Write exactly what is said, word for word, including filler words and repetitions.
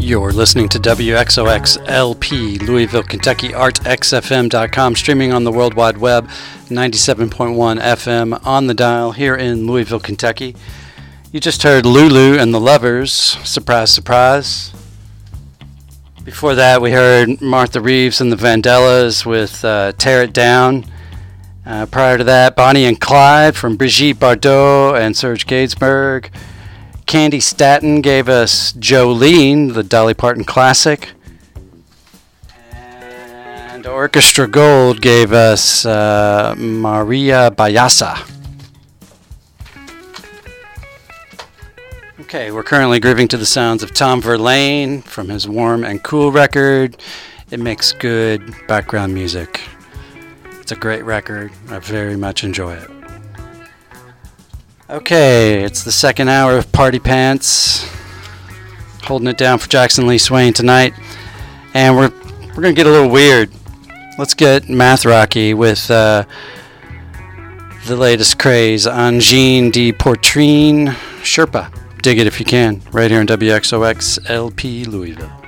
You're listening to W X O X L P, Louisville, Kentucky, art x f m dot com, streaming on the World Wide Web, ninety-seven point one F M on the dial here in Louisville, Kentucky. You just heard Lulu and the Lovers, surprise, surprise. Before that, we heard Martha Reeves and the Vandellas with uh, Tear It Down. Uh, prior to that, Bonnie and Clyde from Brigitte Bardot and Serge Gainsbourg. Candy Staton gave us Jolene, the Dolly Parton classic. And Orchestra Gold gave us uh, Maria Bayasa. Okay, we're currently grooving to the sounds of Tom Verlaine from his Warm and Cool record. It makes good background music. It's a great record. I very much enjoy it. Okay, it's the second hour of Party Pants. Holding it down for Jackson Lee Swain tonight. And we're we're going to get a little weird. Let's get math rocky with uh, the latest craze, Angine de Portrine Sherpa. Dig it if you can, right here on W X O X L P Louisville.